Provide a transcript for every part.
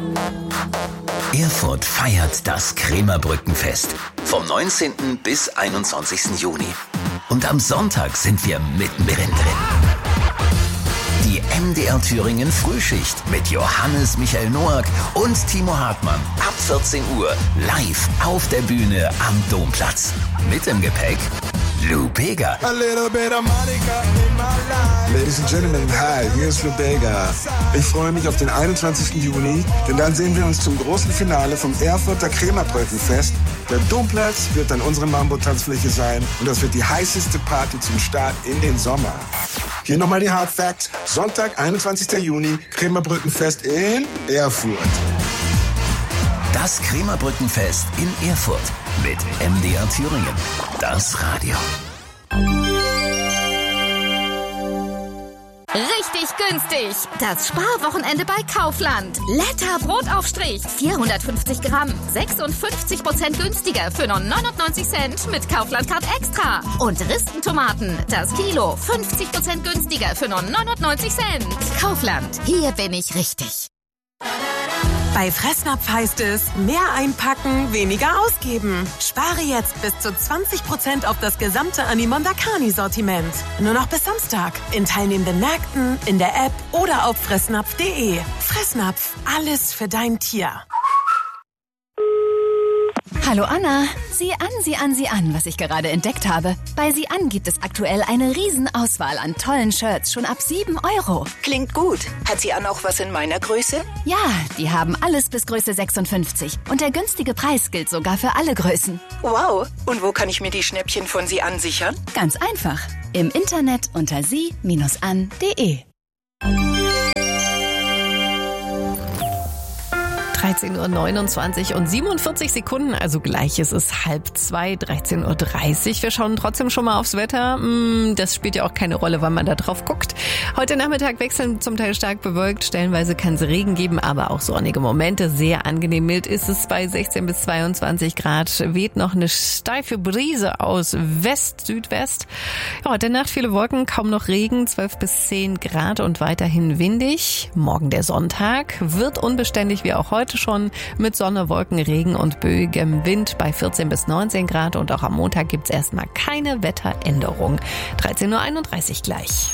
Erfurt feiert das Krämerbrückenfest vom 19. bis 21. Juni. Und am Sonntag sind wir mittendrin drin. Die MDR Thüringen Frühschicht mit Johannes Michael Noack und Timo Hartmann ab 14 Uhr live auf der Bühne am Domplatz. Mit im Gepäck Lou Bega. Ladies and Gentlemen, hi, hier ist Lou Bega. Ich freue mich auf den 21. Juni, denn dann sehen wir uns zum großen Finale vom Erfurter Krämerbrückenfest. Der Domplatz wird dann unsere Mambo-Tanzfläche sein und das wird die heißeste Party zum Start in den Sommer. Hier nochmal die Hard Facts. Sonntag, 21. Juni, Krämerbrückenfest in Erfurt. Das Krämerbrückenfest in Erfurt mit MDR Thüringen. Das Radio. Richtig günstig. Das Sparwochenende bei Kaufland. Letter Brotaufstrich. 450 Gramm. 56% günstiger für nur 99 Cent mit Kaufland Card Extra. Und Ristentomaten. Das Kilo. 50% günstiger für nur 99 Cent. Kaufland. Hier bin ich richtig. Bei Fressnapf heißt es, mehr einpacken, weniger ausgeben. Spare jetzt bis zu 20% auf das gesamte Animondakani-Sortiment. Nur noch bis Samstag. In teilnehmenden Märkten, in der App oder auf fressnapf.de. Fressnapf, alles für dein Tier. Hallo Anna, sieh an, was ich gerade entdeckt habe. Bei Sieh an gibt es aktuell eine Riesenauswahl an tollen Shirts, schon ab 7 €. Klingt gut. Hat Sieh an auch was in meiner Größe? Ja, die haben alles bis Größe 56. Und der günstige Preis gilt sogar für alle Größen. Wow. Und wo kann ich mir die Schnäppchen von Sieh an sichern? Ganz einfach. Im Internet unter sie-an.de. 13:29 und 47 Sekunden, also gleich ist es 1:30, 13:30 Uhr. Wir schauen trotzdem schon mal aufs Wetter. Das spielt ja auch keine Rolle, wann man da drauf guckt. Heute Nachmittag wechseln zum Teil stark bewölkt. Stellenweise kann es Regen geben, aber auch sonnige Momente. Sehr angenehm mild ist es bei 16 bis 22 Grad. Weht noch eine steife Brise aus West-Südwest. Ja, heute Nacht viele Wolken, kaum noch Regen, 12 bis 10 Grad und weiterhin windig. Morgen der Sonntag wird unbeständig wie auch heute schon mit Sonne, Wolken, Regen und böigem Wind bei 14 bis 19 Grad und auch am Montag gibt's erstmal keine Wetteränderung. 13:31 Uhr gleich.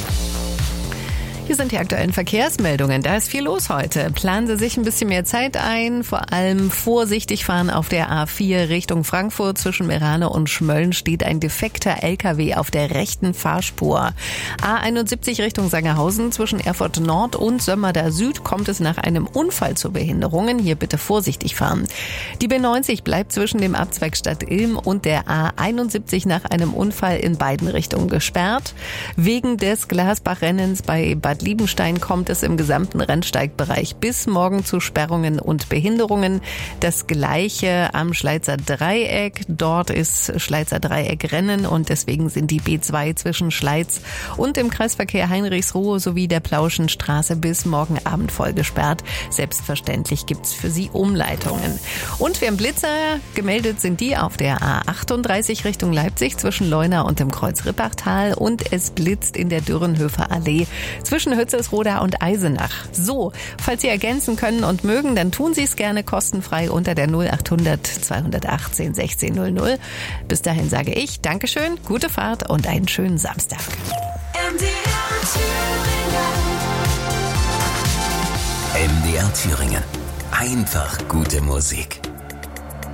Hier sind die aktuellen Verkehrsmeldungen. Da ist viel los heute. Planen Sie sich ein bisschen mehr Zeit ein. Vor allem vorsichtig fahren auf der A4 Richtung Frankfurt. Zwischen Meerane und Schmölln steht ein defekter LKW auf der rechten Fahrspur. A71 Richtung Sangerhausen. Zwischen Erfurt Nord und Sömmerda Süd kommt es nach einem Unfall zu Behinderungen. Hier bitte vorsichtig fahren. Die B90 bleibt zwischen dem Abzweig Stadt Ilm und der A71 nach einem Unfall in beiden Richtungen gesperrt. Wegen des Glasbachrennens bei Bad Liebenstein kommt es im gesamten Rennsteigbereich bis morgen zu Sperrungen und Behinderungen. Das Gleiche am Schleizer Dreieck. Dort ist Schleizer Dreieck Rennen und deswegen sind die B2 zwischen Schleiz und im Kreisverkehr Heinrichsruhe sowie der Plauschenstraße bis morgen Abend voll gesperrt. Selbstverständlich gibt's für Sie Umleitungen. Und wir haben Blitzer gemeldet sind die auf der A38 Richtung Leipzig zwischen Leuna und dem Kreuz Rippachtal und es blitzt in der Dürrenhöfer Allee zwischen Hützelsroda und Eisenach. So, falls Sie ergänzen können und mögen, dann tun Sie es gerne kostenfrei unter der 0800 218 1600. Bis dahin sage ich Dankeschön, gute Fahrt und einen schönen Samstag. MDR Thüringen. Einfach gute Musik.